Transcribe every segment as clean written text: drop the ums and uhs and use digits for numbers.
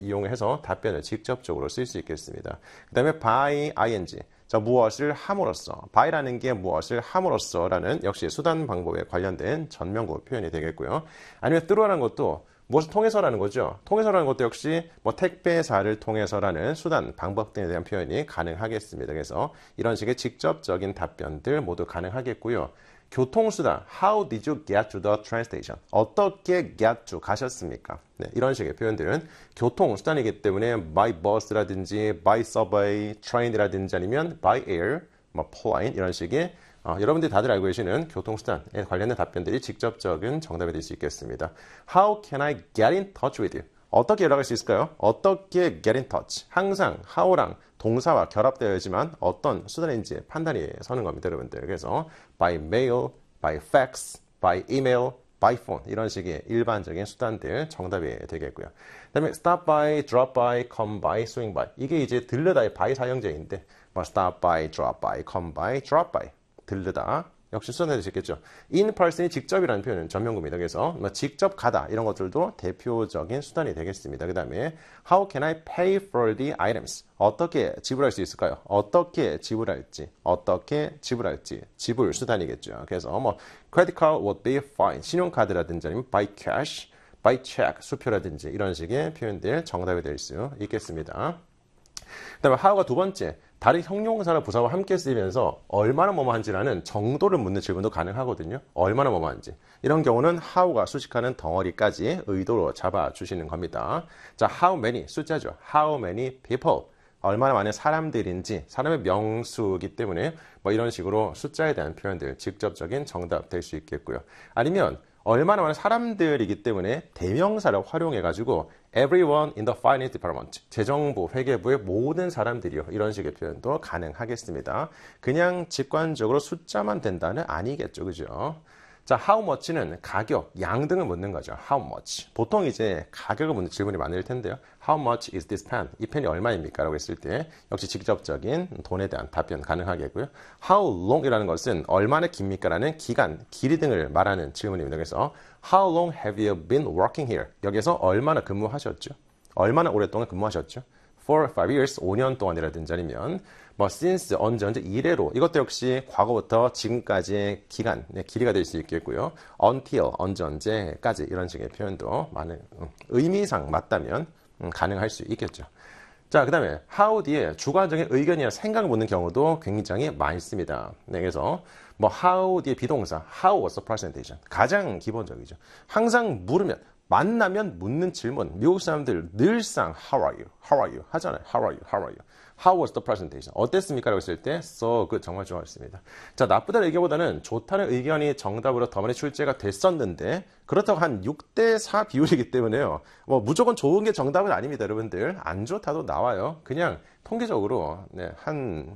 이용해서 답변을 직접적으로 쓸 수 있겠습니다. 그 다음에 by ing. 자, 무엇을 함으로써. by라는 게 무엇을 함으로써라는 역시 수단 방법에 관련된 전명구 표현이 되겠고요. 아니면 through라는 것도 무엇을 통해서라는 거죠. 통해서라는 것도 역시 뭐 택배사를 통해서라는 수단, 방법 등에 대한 표현이 가능하겠습니다. 그래서 이런 식의 직접적인 답변들 모두 가능하겠고요. 교통수단, how did you get to the train station? 어떻게 get to 가셨습니까? 네, 이런 식의 표현들은 교통수단이기 때문에 by bus라든지 by subway, train이라든지 아니면 by air, 뭐 plane 이런 식의 여러분들이 다들 알고 계시는 교통수단에 관련된 답변들이 직접적인 정답이 될 수 있겠습니다. How can I get in touch with you? 어떻게 연락할 수 있을까요? 어떻게 get in touch? 항상 how랑 동사와 결합되어야지만 어떤 수단인지 판단이 서는 겁니다, 여러분들. 그래서 by mail, by fax, by email, by phone 이런 식의 일반적인 수단들 정답이 되겠고요. 그 다음에 stop by, drop by, come by, swing by 이게 이제 들르다의 by 사형제인데 뭐 stop by, drop by, come by, drop by 들르다 역시 수단이 될 수 있겠죠. in person이 직접이라는 표현은 전명구입니다. 그래서 뭐 직접 가다 이런 것들도 대표적인 수단이 되겠습니다. 그 다음에 how can I pay for the items? 어떻게 지불할 수 있을까요? 어떻게 지불할지 지불 수단이겠죠. 그래서 뭐 credit card would be fine. 신용카드라든지 아니면 by cash, by check 수표라든지 이런 식의 표현들 정답이 될 수 있겠습니다. 그 다음에 how가 두 번째, 다른 형용사나 부사와 함께 쓰이면서 얼마나 뭐뭐한지라는 정도를 묻는 질문도 가능하거든요. 얼마나 뭐뭐한지. 이런 경우는 how가 수식하는 덩어리까지 의도로 잡아주시는 겁니다. 자, how many, 숫자죠. how many people, 얼마나 많은 사람들인지, 사람의 명수이기 때문에 뭐 이런 식으로 숫자에 대한 표현들 직접적인 정답 될 수 있겠고요. 아니면 얼마나 많은 사람들이기 때문에 대명사를 활용해가지고 everyone in the finance department, 재정부, 회계부의 모든 사람들이요. 이런 식의 표현도 가능하겠습니다. 그냥 직관적으로 숫자만 된다는 아니겠죠. 그죠? 자, how much는 가격, 양 등을 묻는 거죠. how much. 보통 이제 가격을 묻는 질문이 많을 텐데요. how much is this pen? 이 펜이 얼마입니까? 라고 했을 때 역시 직접적인 돈에 대한 답변 가능하겠고요. how long 이라는 것은 얼마나 깁니까? 라는 기간, 길이 등을 말하는 질문입니다. 그래서 how long have you been working here? 여기서 얼마나 근무하셨죠? 얼마나 오랫동안 근무하셨죠? for 5 years, 5년 동안이라든지 아니면 뭐 since, 언제 이래로 이것도 역시 과거부터 지금까지의 기간, 길이가 될 수 있겠고요. until, 언제까지 이런 식의 표현도 많은 의미상 맞다면 가능할 수 있겠죠. 자, 그 다음에 how 뒤에 주관적인 의견이나 생각을 묻는 경우도 굉장히 많습니다. 네, 그래서 뭐 how 뒤에 비동사, how was the presentation 가장 기본적이죠. 항상 물으면 만나면 묻는 질문. 미국 사람들 늘상 How are you? How are you? 하잖아요. How are you? How are you? How was the presentation? 어땠습니까? 라고 했을 때 So good. 정말 좋았습니다. 자, 나쁘다는 의견보다는 좋다는 의견이 정답으로 더 많이 출제가 됐었는데 그렇다고 한 6대4 비율이기 때문에요. 뭐 무조건 좋은 게 정답은 아닙니다. 여러분들. 안 좋다도 나와요. 그냥 통계적으로 한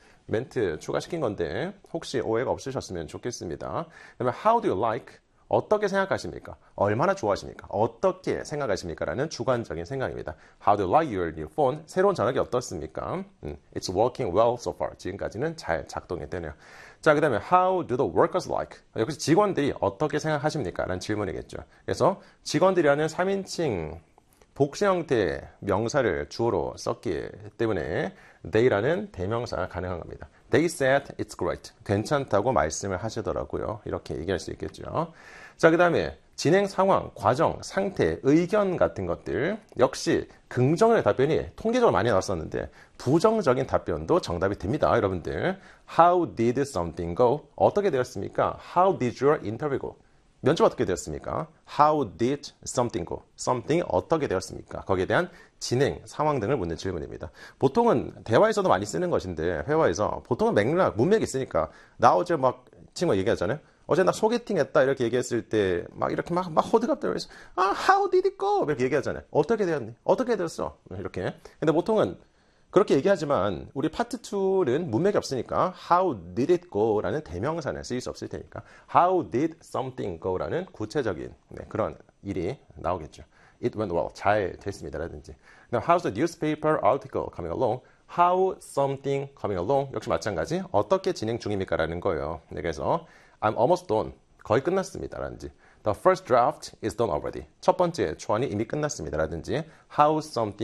멘트 추가시킨 건데 혹시 오해가 없으셨으면 좋겠습니다. 그다음에 How do you like? 어떻게 생각하십니까? 얼마나 좋아하십니까? 어떻게 생각하십니까? 라는 주관적인 생각입니다. How do you like your new phone? 새로운 전화기 어떻습니까? It's working well so far. 지금까지는 잘 작동이 되네요. 자, 그 다음에 How do the workers like? 역시 직원들이 어떻게 생각하십니까? 라는 질문이겠죠. 그래서 직원들이라는 3인칭 복수 형태의 명사를 주어로 썼기 때문에 they라는 대명사가 가능한 겁니다. They said it's great. 괜찮다고 말씀을 하시더라고요. 이렇게 얘기할 수 있겠죠. 자, 그 다음에 진행 상황, 과정, 상태, 의견 같은 것들 역시 긍정의 답변이 통계적으로 많이 나왔었는데 부정적인 답변도 정답이 됩니다. 여러분들. How did something go? 어떻게 되었습니까? How did your interview go? 면접 어떻게 되었습니까? How did something go? something이 어떻게 되었습니까? 거기에 대한 진행, 상황 등을 묻는 질문입니다. 보통은 대화에서도 많이 쓰는 것인데 회화에서 보통은 맥락, 문맥이 있으니까 나 어제 막 친구가 얘기하잖아요. 어제 나 소개팅 했다 이렇게 얘기했을 때 막 이렇게 막 호들갑 떨면서 how did it go? 이렇게 얘기하잖아요. 어떻게 되었니? 어떻게 되었어? 이렇게. 근데 보통은 그렇게 얘기하지만 우리 파트 2는 문맥이 없으니까 How did it go? 라는 대명사는 쓰일 수 없을 테니까 How did something go? 라는 구체적인 그런 일이 나오겠죠. It went well. 잘 됐습니다. 라든지 How's the newspaper article coming along? How something coming along? 역시 마찬가지. 어떻게 진행 중입니까? 라는 거예요. 그래서 I'm almost done. 거의 끝났습니다. 라든지 The first draft is done already. 첫 번째 초안이 이미 끝났습니다. 라든지 How something